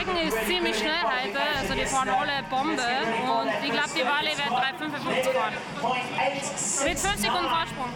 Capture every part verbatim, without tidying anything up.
Strecken ist ziemlich schnell heute, also die fahren alle Bombe und ich glaube, die Wally wird drei fünfundfünfzig fahren. Mit fünf Sekunden Vorsprung.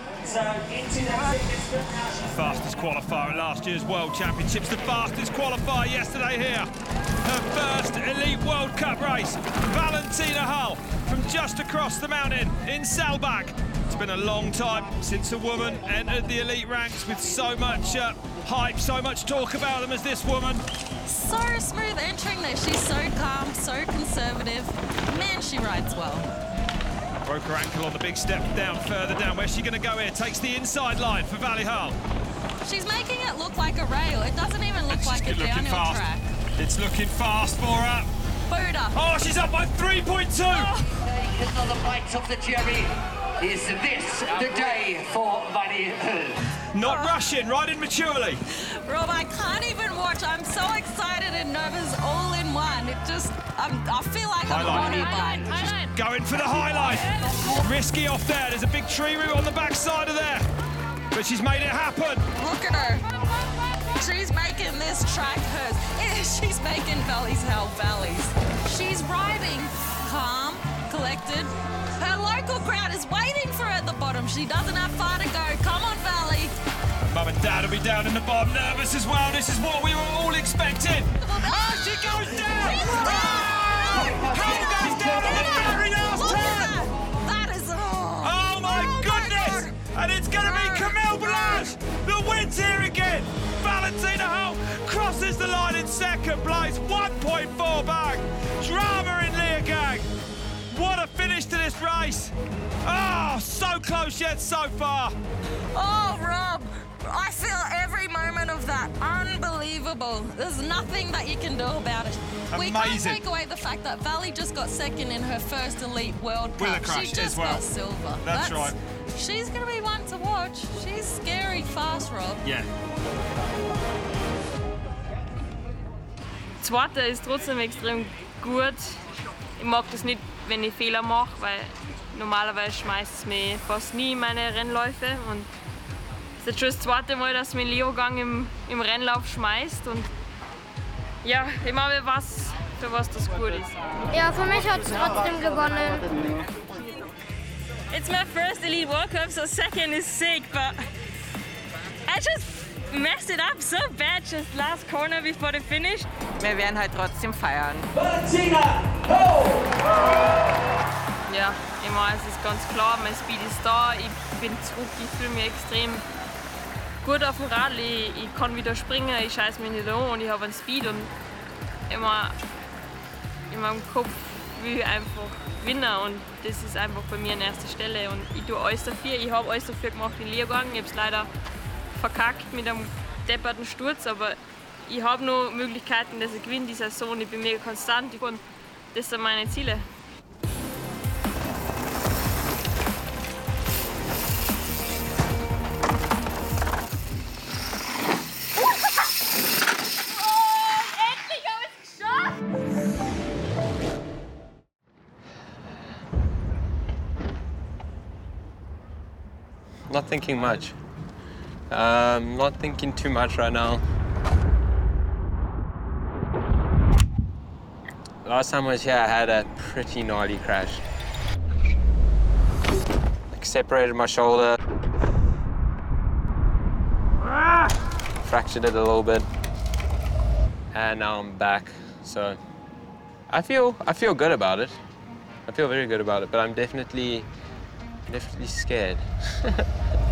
Fastest qualifier at last year's World Championships, the fastest qualifier yesterday here. Her first Elite World Cup race, Valentina Hull from just across the mountain in Saalbach. It's been a long time since a woman entered the elite ranks with so much uh, hype, so much talk about them as this woman. So smooth entering there. She's so calm, so conservative. Man, she rides well. Broke her ankle on the big step down, further down. Where's she going to go here? Takes the inside line for Vali Hull. She's making it look like a rail. It doesn't even look like a downhill fast. track. It's looking fast for her. Buddha. Oh, she's up by three point two. Oh. Another bite of the cherry. Is this the day for Vali Hull? Not oh. rushing, riding maturely. Rob, I can't even watch. I'm so excited and nervous all in one. It just, I'm, I feel like highlight. I'm on a bike. She's going for the highlight. Risky off there. There's a big tree root on the backside of there. But she's made it happen. Look at her. She's making this track hers. She's making Valley's Hell valleys. She's riding calm, collected. Her local crowd is waiting for her at the bottom. She doesn't have far to go. Come on, Valley. Mum and Dad will be down in the bottom, nervous as well. This is what we were all expecting. Oh, she goes down! Oh! How goes down in the very last turn? That is... Oh, oh my oh goodness! My and it's going to be Camille Blanche that wins here again. Valentina Hull crosses the line in second place. one point four back. Drama in Leogang. What a finish to this race. Oh, so close yet so far. Oh, Rob, I feel every moment of that. Unbelievable. There's nothing that you can do about it. Amazing. We can't take away the fact that Valley just got second in her first Elite World Cup. With a crash she just as well. got silver. That's, That's right. She's going to be one to watch. She's scary fast, Rob. Yeah. Zweite ist trotzdem extrem gut. Ich mag das nicht, wenn ich Fehler mache, weil normalerweise schmeißt es mich fast nie in meine Rennläufe. Und es ist jetzt schon das zweite Mal, dass mich Leogang im, im Rennlauf schmeißt. Und ja, ich glaube, ich weiß, für was das gut ist. Ja, für mich hat es trotzdem gewonnen. It's my first Elite World Cup, so second is sick, but I just messed it up so bad just last corner before the finish. Wir werden halt trotzdem feiern. Valentina Hull! Ja, ich meine, es ist ganz klar, mein Speed ist da, ich bin zurück, ich fühle mich extrem gut auf dem Rad, ich, ich kann wieder springen, ich scheiße mich nicht an und ich habe einen Speed und immer in meinem Kopf will ich einfach gewinnen und das ist einfach bei mir an erster Stelle und ich tue alles dafür, ich habe alles dafür gemacht in Leogang, ich habe es leider verkackt mit einem depperten Sturz, aber ich habe noch Möglichkeiten, dass ich gewinne die Saison, ich bin mega konstant und das sind meine Ziele. Not thinking much. Um, not thinking too much right now. Last time I was here, I had a pretty gnarly crash. Like separated my shoulder. Fractured it a little bit. And now I'm back. So I feel, I feel good about it. I feel very good about it, but I'm definitely, definitely scared.